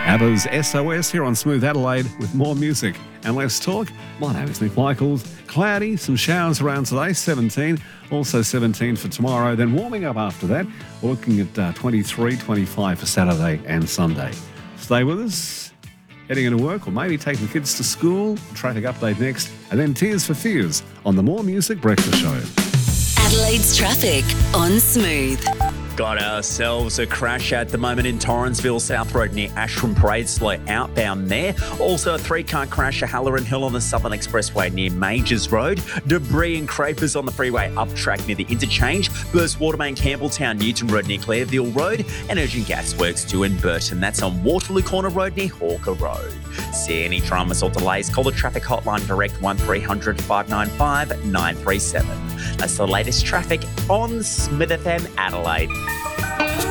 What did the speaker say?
ABBA's SOS here on Smooth Adelaide with more music and less talk. My name is Nick Michaels. Cloudy, some showers around today, 17. Also 17 for tomorrow. Then warming up after that. We're looking at 23, 25 for Saturday and Sunday. Stay with us. Heading into work or maybe taking the kids to school. Traffic update next. And then Tears for Fears on the More Music Breakfast Show. Adelaide's traffic on Smooth. Got ourselves a crash at the moment in Torrensville South Road near Ashram Parade, slow outbound there. Also a 3-car crash at Halloran Hill on the Southern Expressway near Majors Road. Debris and crapers on the freeway up track near the interchange. Burst water main Campbelltown, Newton Road near Clareville Road. And urgent gas works too in Burton. That's on Waterloo Corner Road near Hawker Road. See any dramas or delays, call the traffic hotline direct 1300 595 937. That's the latest traffic on Smith FM Adelaide.